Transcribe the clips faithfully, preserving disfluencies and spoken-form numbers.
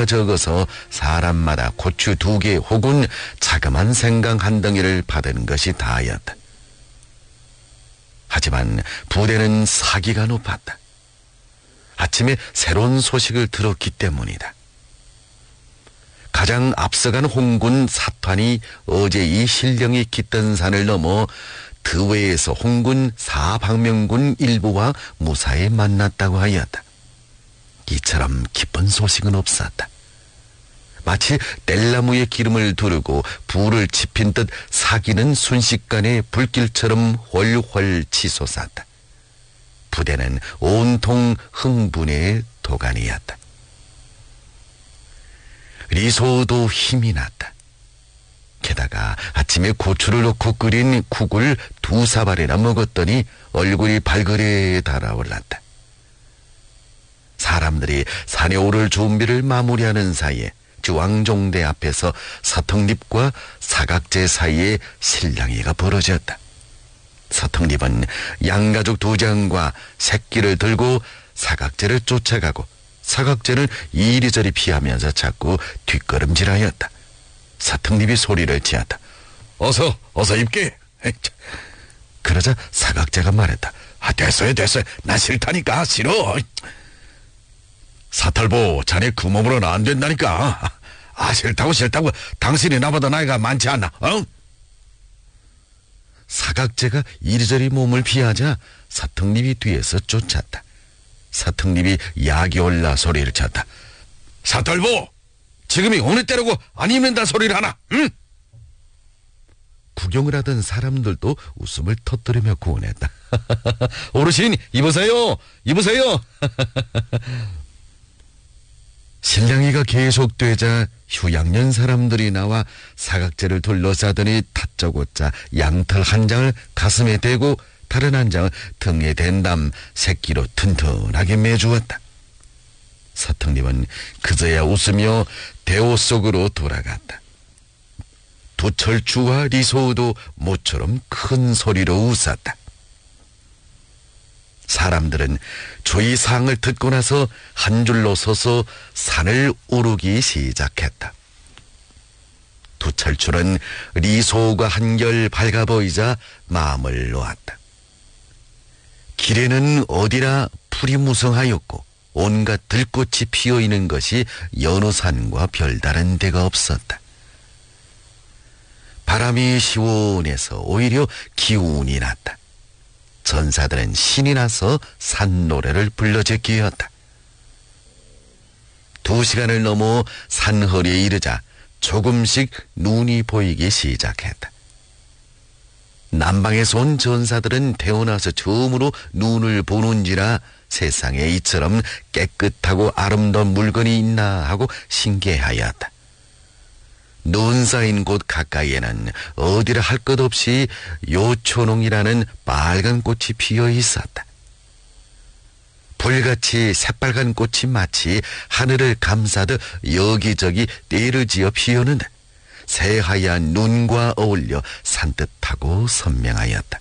고추가 적어서 사람마다 고추 두 개 혹은 자그만 생강 한 덩이를 받은 것이 다였다. 하지만 부대는 사기가 높았다. 아침에 새로운 소식을 들었기 때문이다. 가장 앞서간 홍군 사탄이 어제 이 신령이 깃던 산을 넘어 드웨에서 홍군 사방명군 일부와 무사히 만났다고 하였다. 이처럼 기쁜 소식은 없었다. 마치 뗄나무에 기름을 두르고 불을 지핀 듯 사기는 순식간에 불길처럼 훨훨 치솟았다. 부대는 온통 흥분의 도가니였다. 리소도 힘이 났다. 게다가 아침에 고추를 넣고 끓인 국을 두 사발이나 먹었더니 얼굴이 발그레 달아올랐다. 사람들이 산에 오를 준비를 마무리하는 사이에 주왕종대 앞에서 서턱립과 사각제 사이에 실랑이가 벌어졌다. 서턱립은 양가죽 두 장과 새끼를 들고 사각제를 쫓아가고 사각제는 이리저리 피하면서 자꾸 뒷걸음질하였다. 서턱립이 소리를 지었다. 어서 어서 입게. 그러자 사각제가 말했다. 아, 됐어요 됐어요. 나 싫다니까. 싫어. 사탈보, 자네 그 몸으로는 안 된다니까. 아, 싫다고 싫다고. 당신이 나보다 나이가 많지 않나? 어? 사각제가 이리저리 몸을 피하자 사턱립이 뒤에서 쫓았다. 사턱립이 약이 올라 소리를 쳤다. 사탈보, 지금이 어느 때라고 안 입는다 소리를 하나? 응? 구경을 하던 사람들도 웃음을 터뜨리며 구원했다. 어르신, 입으세요. 입으세요. 실랑이가 계속되자 휴양년 사람들이 나와 사각제를 둘러싸더니 다짜고짜 양털 한 장을 가슴에 대고 다른 한 장을 등에 댄 다음 새끼로 튼튼하게 매주었다. 서턱님은 그저야 웃으며 대호 속으로 돌아갔다. 도철주와 리소도 모처럼 큰 소리로 웃었다. 사람들은 조이사항을 듣고 나서 한 줄로 서서 산을 오르기 시작했다. 도철출은 리소가 한결 밝아 보이자 마음을 놓았다. 길에는 어디나 풀이 무성하였고 온갖 들꽃이 피어있는 것이 여느 산과 별다른 데가 없었다. 바람이 시원해서 오히려 기운이 났다. 전사들은 신이 나서 산노래를 불러제끼었다. 두 시간을 넘어 산허리에 이르자 조금씩 눈이 보이기 시작했다. 남방에서 온 전사들은 태어나서 처음으로 눈을 보는지라 세상에 이처럼 깨끗하고 아름다운 물건이 있나 하고 신기해하였다. 눈 쌓인 곳 가까이에는 어디라 할 것 없이 요초농이라는 빨간 꽃이 피어 있었다. 불같이 새빨간 꽃이 마치 하늘을 감싸듯 여기저기 떼를 지어 피었는데 새하얀 눈과 어울려 산뜻하고 선명하였다.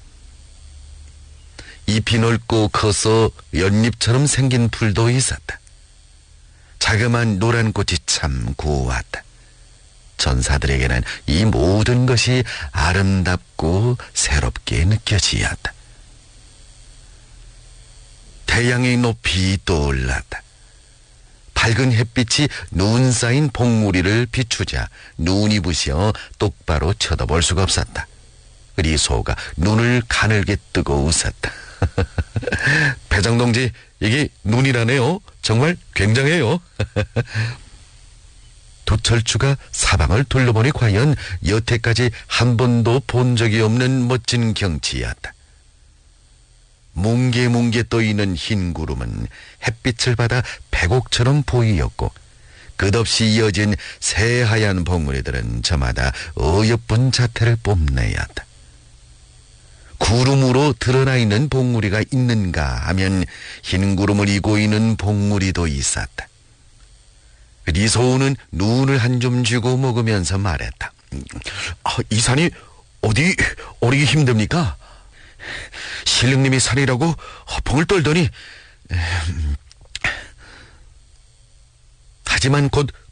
잎이 넓고 커서 연잎처럼 생긴 풀도 있었다. 자그마한 노란 꽃이 참 고왔다. 전사들에게는 이 모든 것이 아름답고 새롭게 느껴지었다. 태양이 높이 떠올랐다. 밝은 햇빛이 눈 쌓인 봉우리를 비추자 눈이 부셔 똑바로 쳐다볼 수가 없었다. 리소가 눈을 가늘게 뜨고 웃었다. 배장동지, 이게 눈이라네요. 정말 굉장해요. 도철주가 사방을 둘러보니 과연 여태까지 한 번도 본 적이 없는 멋진 경치였다. 뭉게뭉게 떠있는 흰 구름은 햇빛을 받아 백옥처럼 보이었고 끝없이 이어진 새하얀 봉우리들은 저마다 어여쁜 자태를 뽐내었다. 구름으로 드러나 있는 봉우리가 있는가 하면 흰 구름을 이고 있는 봉우리도 있었다. 리소우는 눈을 한 줌 쥐고 먹으면서 말했다. 아, 이 산이 어디 오르기 힘듭니까? 신령님이 산이라고 허풍을 떨더니 음, 하지만 곧